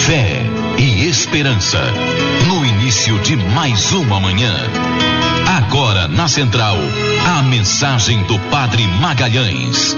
Fé e esperança, no início de mais uma manhã. Agora na Central, a mensagem do Padre Magalhães.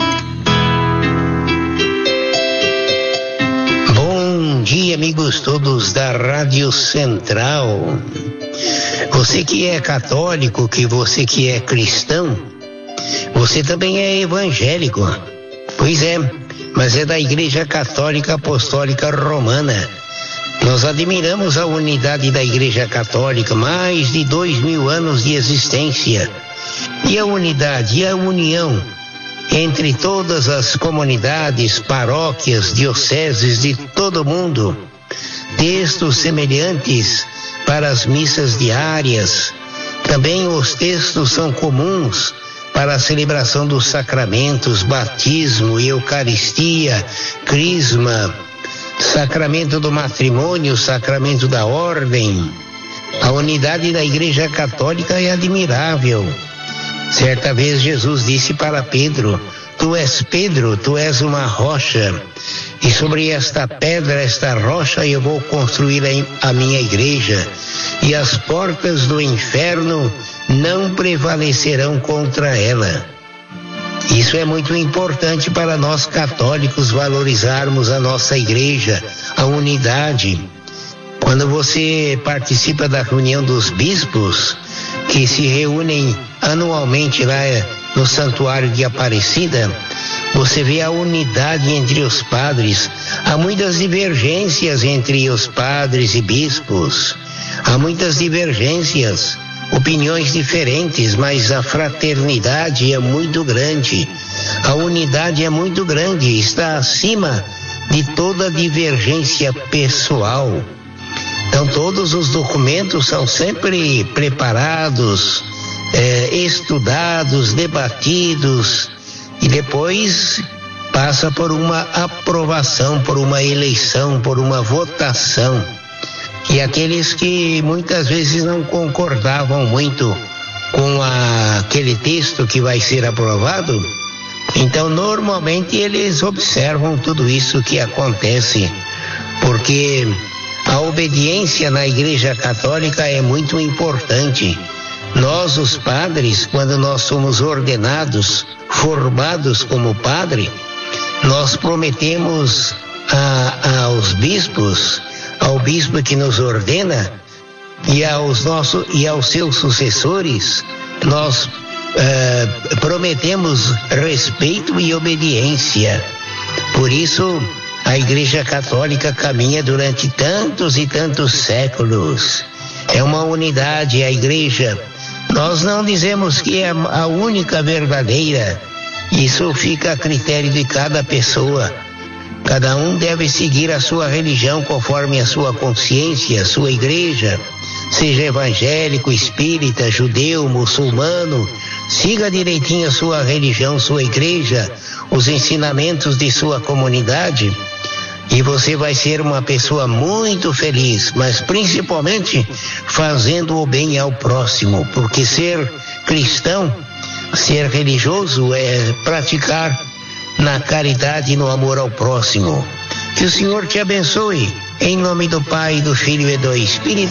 Bom dia, amigos todos da Rádio Central. Você que é católico, você que é cristão, você também é evangélico. Pois é, mas é da Igreja Católica Apostólica Romana. Nós admiramos a unidade da Igreja Católica, mais de 2000 anos de existência. E a unidade e a união entre todas as comunidades, paróquias, dioceses de todo mundo. Textos semelhantes para as missas diárias. Também os textos são comuns para a celebração dos sacramentos, batismo, eucaristia, crisma, sacramento do matrimônio, sacramento da ordem. A unidade da Igreja Católica é admirável. Certa vez Jesus disse para Pedro: Tu és Pedro, tu és uma rocha, e sobre esta pedra, esta rocha, eu vou construir a minha igreja, e as portas do inferno não prevalecerão contra ela. Isso é muito importante para nós católicos valorizarmos a nossa igreja, a unidade. Quando você participa da reunião dos bispos, que se reúnem anualmente lá no Santuário de Aparecida, você vê a unidade entre os padres. Há muitas divergências entre os padres e bispos. Há muitas divergências, opiniões diferentes, mas a fraternidade é muito grande. A unidade é muito grande, está acima de toda divergência pessoal. Então todos os documentos são sempre preparados, estudados, debatidos, e depois passa por uma aprovação, por uma eleição, por uma votação. E aqueles que muitas vezes não concordavam muito com aquele texto que vai ser aprovado, então normalmente eles observam tudo isso que acontece, porque a obediência na Igreja Católica é muito importante. Nós, os padres, quando nós somos ordenados, formados como padre, nós prometemos aos bispos, ao bispo que nos ordena e aos seus sucessores, nós prometemos respeito e obediência. Por isso, a Igreja Católica caminha durante tantos e tantos séculos. É uma unidade, a Igreja. Nós não dizemos que é a única verdadeira. Isso fica a critério de cada pessoa. Cada um deve seguir a sua religião conforme a sua consciência, a sua igreja. Seja evangélico, espírita, judeu, muçulmano, siga direitinho a sua religião, sua igreja, os ensinamentos de sua comunidade, e você vai ser uma pessoa muito feliz, mas principalmente fazendo o bem ao próximo, porque ser cristão, ser religioso é praticar na caridade e no amor ao próximo. Que o Senhor te abençoe, em nome do Pai, do Filho e do Espírito